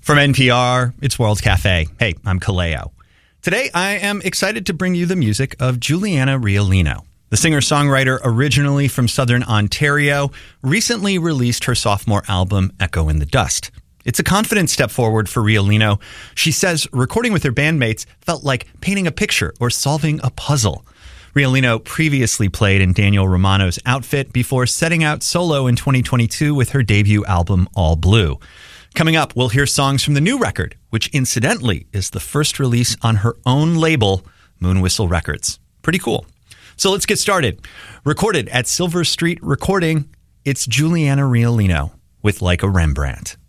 From NPR, it's World Cafe. Hey, I'm Kaleo. Today, I am excited to bring you the music of Juliana Riolino. The singer-songwriter, originally from Southern Ontario, recently released her sophomore album, Echo in the Dust. It's a confident step forward for Riolino. She says recording with her bandmates felt like painting a picture or solving a puzzle. Riolino previously played in Daniel Romano's outfit before setting out solo in 2022 with her debut album, All Blue. Coming up, we'll hear songs from the new record, which incidentally is the first release on her own label, Moon Whistle Records. Pretty cool. So let's get started. Recorded at Silver Street Recording, it's Juliana Riolino with Like a Rembrandt.